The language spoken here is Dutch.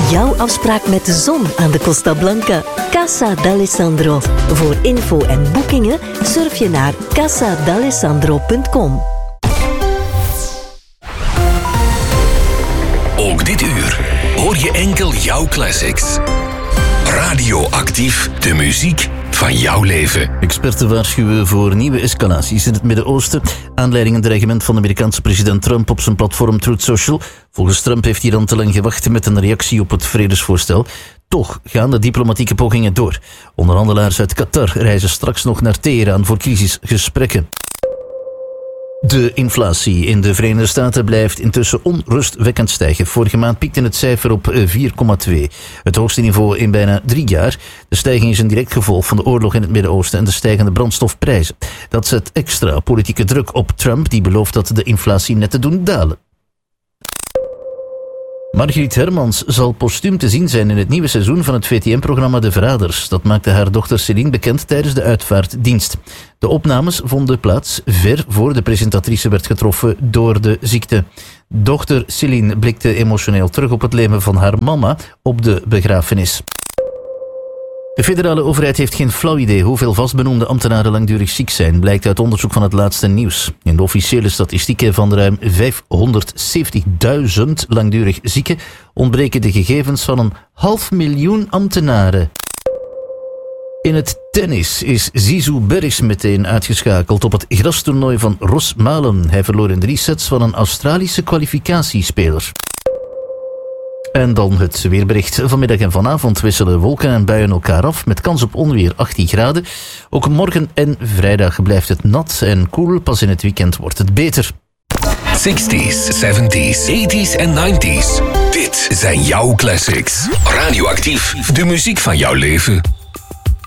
Jouw afspraak met de zon aan de Costa Blanca. Casa d'Alessandro. Voor info en boekingen surf je naar casadalessandro.com. Ook dit uur hoor je enkel jouw classics. Radioactief, de muziek van jouw leven. Experten waarschuwen voor nieuwe escalaties in het Midden-Oosten. Aanleiding een dreigement van de Amerikaanse president Trump op zijn platform Truth Social. Volgens Trump heeft Iran te lang gewacht met een reactie op het vredesvoorstel. Toch gaan de diplomatieke pogingen door. Onderhandelaars uit Qatar reizen straks nog naar Teheran voor crisisgesprekken. De inflatie in de Verenigde Staten blijft intussen onrustwekkend stijgen. Vorige maand piekte het cijfer op 4,2. Het hoogste niveau in bijna 3 jaar. De stijging is een direct gevolg van de oorlog in het Midden-Oosten en de stijgende brandstofprijzen. Dat zet extra politieke druk op Trump, die belooft dat de inflatie net te doen dalen. Margriet Hermans zal postuum te zien zijn in het nieuwe seizoen van het VTM-programma De Verraders. Dat maakte haar dochter Céline bekend tijdens de uitvaartdienst. De opnames vonden plaats ver voor de presentatrice werd getroffen door de ziekte. Dochter Céline blikte emotioneel terug op het leven van haar mama op de begrafenis. De federale overheid heeft geen flauw idee hoeveel vastbenoemde ambtenaren langdurig ziek zijn, blijkt uit onderzoek van het laatste nieuws. In de officiële statistieken van ruim 570.000 langdurig zieken ontbreken de gegevens van 500.000 ambtenaren. In het tennis is Zizou Bergs meteen uitgeschakeld op het grastoernooi van Rosmalen. Hij verloor in 3 sets van een Australische kwalificatiespeler. En dan het weerbericht. Vanmiddag en vanavond wisselen wolken en buien elkaar af met kans op onweer 18 graden. Ook morgen en vrijdag blijft het nat en koel. Pas in het weekend wordt het beter. 60s, 70s, 80s en 90s. Dit zijn jouw classics. Radioactief, de muziek van jouw leven.